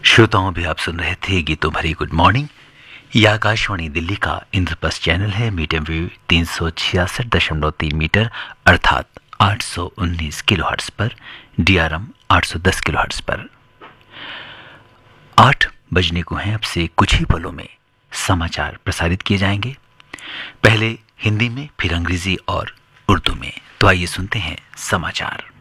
श्रोताओं भी आप सुन रहे थे गीतों भरी गुड मॉर्निंग। यह आकाशवाणी दिल्ली का इंद्रप्रस्थ चैनल है। मीडियम वेव 366.3 मीटर अर्थात 819 किलोहर्ट्ज पर, DRM 810 किलोहर्ट्ज पर। 8 बजने को हैं। अब से कुछ ही पलों में समाचार प्रसारित किए जाएंगे, पहले हिंदी में, फिर अंग्रेजी और उर्दू में। तो आइए सुनते हैं समाचार।